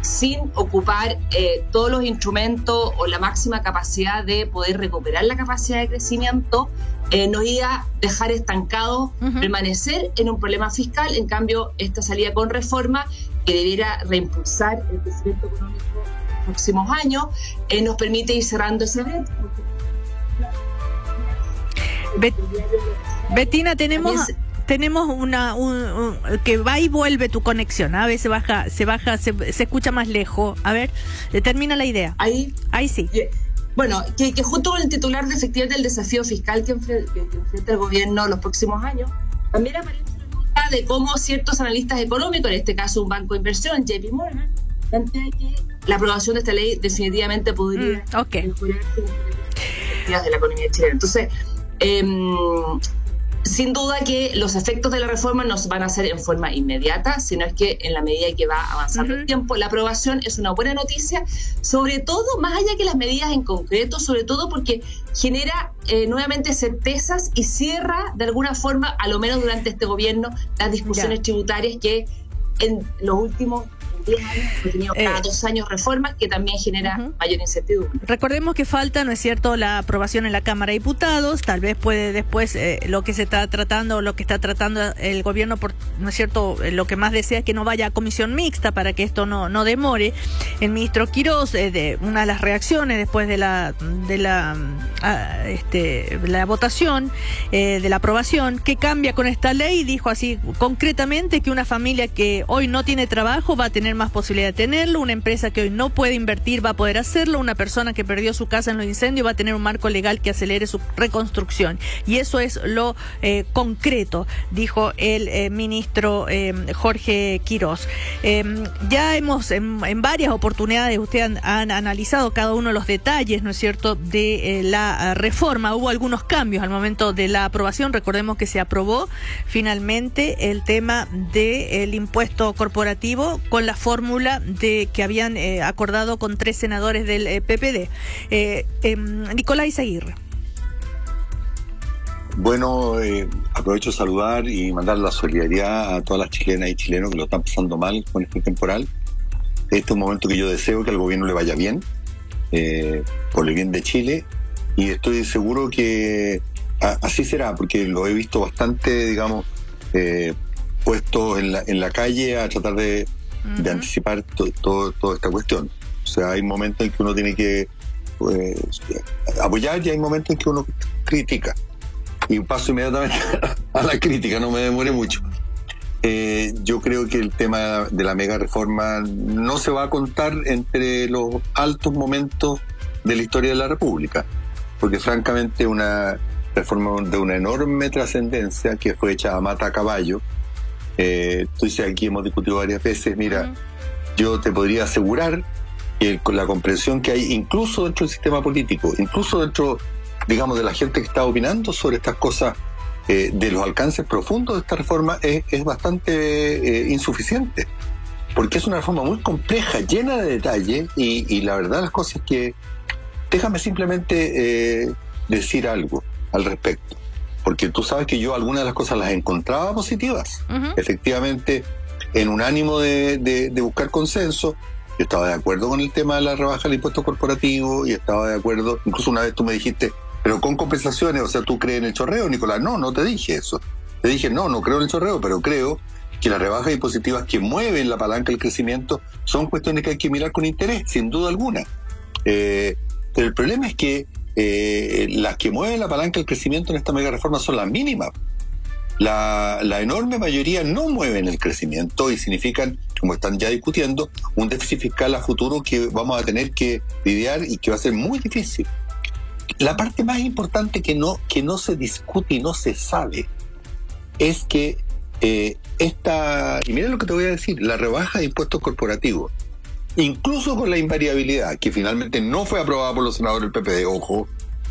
sin ocupar todos los instrumentos o la máxima capacidad de poder recuperar la capacidad de crecimiento, nos iba a dejar estancados, permanecer en un problema fiscal. En cambio, esta salida con reforma, que debiera reimpulsar el crecimiento económico en los próximos años, nos permite ir cerrando ese evento. Bettina, tenemos que va y vuelve tu conexión, a veces se escucha más lejos. A ver, termina la idea. Ahí sí. Bueno, que junto con el titular de efectivamente del desafío fiscal que enfrenta el gobierno los próximos años, también aparece la nota de cómo ciertos analistas económicos, en este caso un banco de inversión, JP Morgan, plantea que la aprobación de esta ley definitivamente podría mejorar las de la economía chilena. Entonces, sin duda que los efectos de la reforma no se van a hacer en forma inmediata, sino es que en la medida que va avanzando el tiempo, la aprobación es una buena noticia, sobre todo, más allá que las medidas en concreto, sobre todo porque genera nuevamente certezas y cierra de alguna forma, a lo menos durante este gobierno, las discusiones tributarias que en los últimos 10 años hemos tenido cada 2 años reformas, que también genera mayor incertidumbre. Recordemos que falta, ¿no es cierto?, la aprobación en la Cámara de Diputados. Tal vez puede después lo que está tratando el gobierno, ¿no es cierto?, lo que más desea es que no vaya a comisión mixta para que esto no demore. El ministro Quirós, de una de las reacciones después de la votación, de la aprobación, que cambia con esta ley, dijo así concretamente que una familia que hoy no tiene trabajo va a tener más posibilidad de tenerlo, una empresa que hoy no puede invertir va a poder hacerlo, una persona que perdió su casa en los incendios va a tener un marco legal que acelere su reconstrucción. Y eso es lo concreto, dijo el ministro Jorge Quirós. Ya hemos en varias oportunidades, ustedes han analizado cada uno de los detalles, ¿no es cierto?, de la reforma. Hubo algunos cambios al momento de la aprobación. Recordemos que se aprobó finalmente el tema del impuesto corporativo con la fórmula que habían acordado con 3 senadores del PPD. Nicolás Aguirre. Bueno, aprovecho de saludar y mandar la solidaridad a todas las chilenas y chilenos que lo están pasando mal con este temporal. Este es un momento que yo deseo que al gobierno le vaya bien, por el bien de Chile, y estoy seguro que así será, porque lo he visto bastante, digamos, puestos en la calle a tratar de anticipar toda esta cuestión. O sea, hay momentos en que uno tiene que apoyar y hay momentos en que uno critica. Y paso inmediatamente a la crítica, no me demore mucho. Yo creo que el tema de la mega reforma no se va a contar entre los altos momentos de la historia de la República, porque francamente una reforma de una enorme trascendencia que fue hecha a mata a caballo. Tú dices, aquí hemos discutido varias veces, mira, yo te podría asegurar que con la comprensión que hay incluso dentro del sistema político, incluso dentro, digamos, de la gente que está opinando sobre estas cosas, de los alcances profundos de esta reforma, es bastante insuficiente, porque es una reforma muy compleja, llena de detalles, y la verdad las cosas es que, déjame simplemente decir algo al respecto, porque tú sabes que yo algunas de las cosas las encontraba positivas. Efectivamente, en un ánimo de buscar consenso, yo estaba de acuerdo con el tema de la rebaja del impuesto corporativo, y estaba de acuerdo, incluso una vez tú me dijiste, pero con compensaciones, o sea, ¿tú crees en el chorreo, Nicolás? No te dije eso. Te dije, no creo en el chorreo, pero creo que las rebajas impositivas que mueven la palanca del crecimiento son cuestiones que hay que mirar con interés, sin duda alguna. Pero el problema es que las que mueven la palanca del crecimiento en esta mega reforma son las mínimas. La enorme mayoría no mueven el crecimiento y significan, como están ya discutiendo, un déficit fiscal a futuro que vamos a tener que lidiar y que va a ser muy difícil. La parte más importante que no se discute y no se sabe es que y mira lo que te voy a decir, la rebaja de impuestos corporativos, incluso con la invariabilidad, que finalmente no fue aprobada por los senadores del PPD, ojo,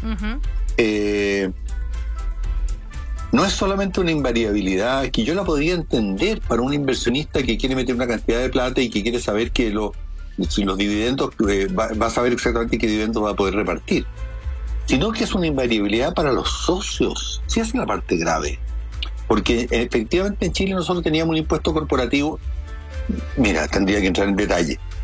no es solamente una invariabilidad que yo la podría entender para un inversionista que quiere meter una cantidad de plata y que quiere saber que los dividendos, va a saber exactamente qué dividendos va a poder repartir, sino que es una invariabilidad para los socios. Sí, esa es la parte grave, porque efectivamente en Chile nosotros teníamos un impuesto corporativo, mira, tendría que entrar en detalle,